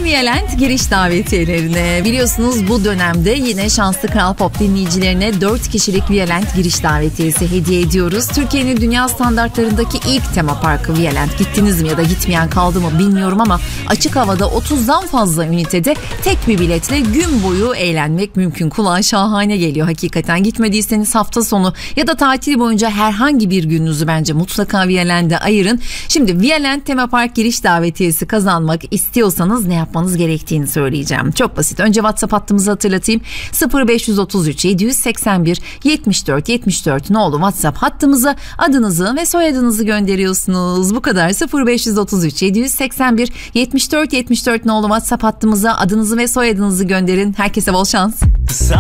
Violent giriş davetiyelerine. Biliyorsunuz bu dönemde yine Şanslı Kral Pop dinleyicilerine 4 kişilik Violent giriş davetiyesi hediye ediyoruz. Türkiye'nin dünya standartlarındaki ilk tema parkı Violent. Gittiniz mi ya da gitmeyen kaldı mı bilmiyorum ama açık havada 30'dan fazla ünitede tek bir biletle gün boyu eğlenmek mümkün. Kulağa şahane geliyor hakikaten. Gitmediyseniz hafta sonu ya da tatil boyunca herhangi bir gününüzü bence mutlaka Violent'e ayırın. Şimdi Violent tema park giriş davetiyesi kazanmak istiyorsanız ne yapmanız gerektiğini söyleyeceğim. Çok basit. Önce WhatsApp hattımızı hatırlatayım. 0533 781 74 74 nolu WhatsApp hattımıza adınızı ve soyadınızı gönderiyorsunuz. Bu kadar. 0533 781 74 74 nolu WhatsApp hattımıza adınızı ve soyadınızı gönderin. Herkese bol şans.